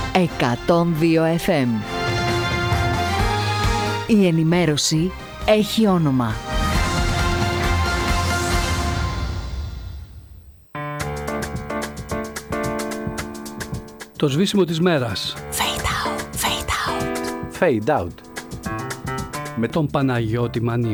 102 FM. Η ενημέρωση έχει όνομα. Το σβήσιμο της μέρας. Fade out, fade out. Fade out. Με τον Παναγιώτη Μανί.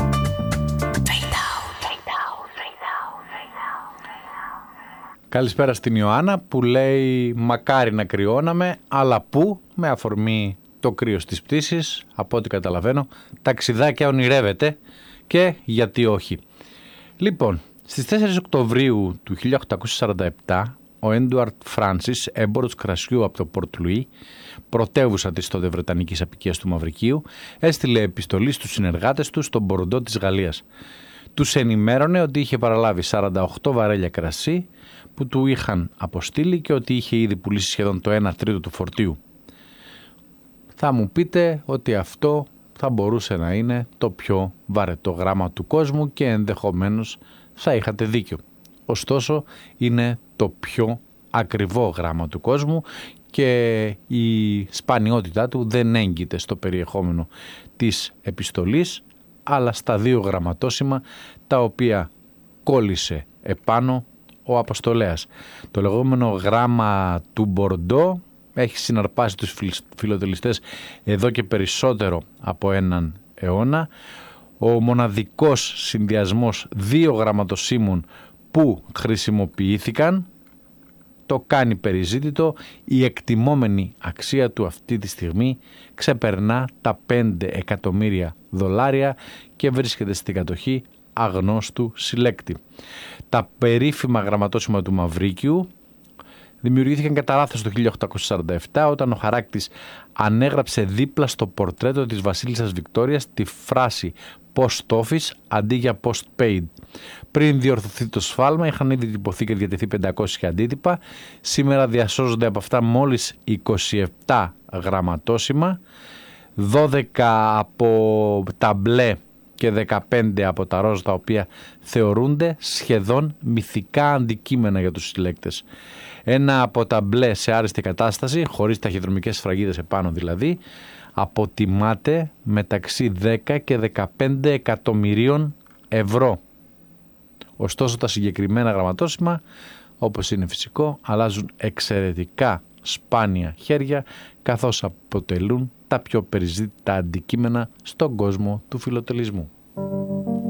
Καλησπέρα στην Ιωάννα που λέει μακάρι να κρυώναμε, αλλά που με αφορμή το κρύο στις πτήσεις, από ό,τι καταλαβαίνω, ταξιδάκια ονειρεύεται και γιατί όχι. Λοιπόν, στις 4 Οκτωβρίου του 1847, ο Έντουαρτ Φράνσις, έμπορος κρασιού από το Πορτ Λουί, πρωτεύουσα της τότε Βρετανικής αποικίας του Μαυρικίου, έστειλε επιστολή στους συνεργάτες του στον Μπορντό της Γαλλίας. Τους ενημέρωνε ότι είχε παραλάβει 48 βαρέλια κρασί που του είχαν αποστείλει και ότι είχε ήδη πουλήσει σχεδόν το 1 τρίτο του φορτίου. Θα μου πείτε ότι αυτό θα μπορούσε να είναι το πιο βαρετό γράμμα του κόσμου και ενδεχομένως θα είχατε δίκιο. Ωστόσο είναι το πιο ακριβό γράμμα του κόσμου και η σπανιότητά του δεν έγκυται στο περιεχόμενο της επιστολής, αλλά στα δύο γραμματόσημα τα οποία κόλλησε επάνω ο Αποστολέας. Το λεγόμενο γράμμα του Μπορντό έχει συναρπάσει τους φιλοτελιστές εδώ και περισσότερο από έναν αιώνα. Ο μοναδικός συνδυασμός δύο γραμματοσύμων που χρησιμοποιήθηκαν το κάνει περιζήτητο. Η εκτιμόμενη αξία του αυτή τη στιγμή ξεπερνά τα 5 εκατομμύρια δολάρια και βρίσκεται στην κατοχή αγνώστου συλλέκτη. Τα περίφημα γραμματόσημα του Μαυρίκιου δημιουργήθηκαν κατά λάθος το 1847 όταν ο χαράκτης ανέγραψε δίπλα στο πορτρέτο της βασίλισσας Βικτόριας τη φράση post office αντί για post paid. Πριν διορθωθεί το σφάλμα είχαν ήδη τυπωθεί και διατεθεί 500 αντίτυπα. Σήμερα διασώζονται από αυτά μόλις 27 γραμματόσημα, 12 από τα μπλε και 15 από τα ροζ, τα οποία θεωρούνται σχεδόν μυθικά αντικείμενα για τους συλλέκτες. Ένα από τα μπλε σε άριστη κατάσταση, χωρίς ταχυδρομικές σφραγίδες επάνω δηλαδή, αποτιμάται μεταξύ 10 και 15 εκατομμυρίων ευρώ. Ωστόσο τα συγκεκριμένα γραμματόσημα, όπως είναι φυσικό, αλλάζουν εξαιρετικά σπάνια χέρια, καθώς αποτελούν τα πιο περιζήτητα αντικείμενα στον κόσμο του φιλοτελισμού.